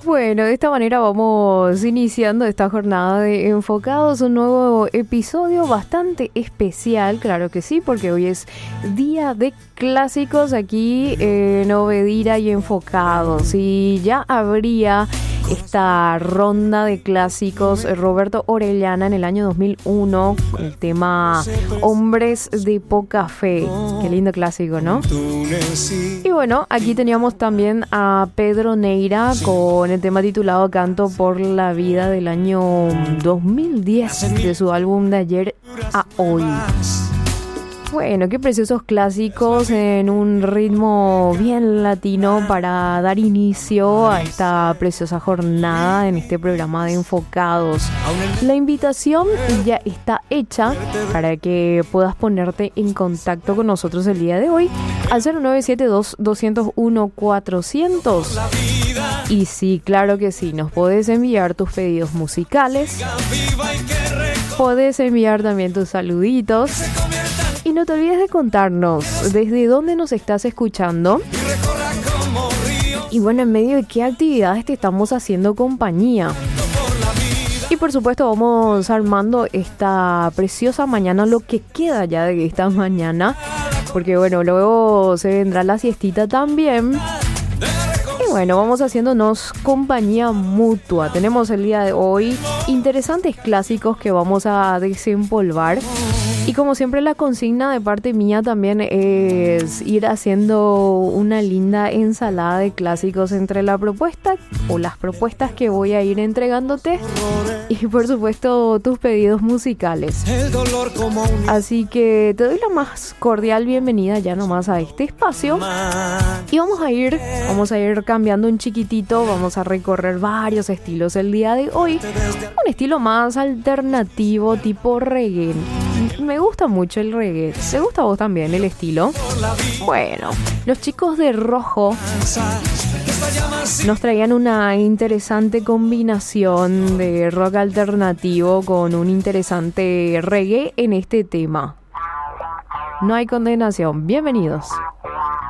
Bueno, de esta manera vamos iniciando esta jornada de Enfocados, un nuevo episodio bastante especial, claro que sí, porque hoy es día de clásicos aquí en Obedira y Enfocados, y ya habría esta ronda de clásicos Roberto Orellana en el año 2001, el tema Hombres de Poca Fe. Qué lindo clásico, ¿no? Y bueno, aquí teníamos también a Pedro Neira con el tema titulado Canto por la Vida del año 2010 de su álbum De Ayer a Hoy. Bueno, qué preciosos clásicos en un ritmo bien latino para dar inicio a esta preciosa jornada en este programa de Enfocados. La invitación ya está hecha para que puedas ponerte en contacto con nosotros el día de hoy al 0972-201-400. Y sí, claro que sí, nos podés enviar tus pedidos musicales, podés enviar también tus saluditos. Y no te olvides de contarnos desde dónde nos estás escuchando y bueno, en medio de qué actividades te estamos haciendo compañía. Y por supuesto vamos armando esta preciosa mañana, lo que queda ya de esta mañana, porque bueno, luego se vendrá la siestita también. Y bueno, vamos haciéndonos compañía mutua. Tenemos el día de hoy interesantes clásicos que vamos a desempolvar. Y como siempre la consigna de parte mía también es ir haciendo una linda ensalada de clásicos entre la propuesta o las propuestas que voy a ir entregándote y por supuesto tus pedidos musicales. Así que te doy la más cordial bienvenida ya nomás a este espacio y vamos a ir cambiando un chiquitito, vamos a recorrer varios estilos el día de hoy. Un estilo más alternativo tipo reggae. Me gusta mucho el reggae. ¿Te gusta a vos también el estilo? Bueno, los chicos de Rojo nos traían una interesante combinación de rock alternativo con un interesante reggae en este tema. No hay condenación. Bienvenidos.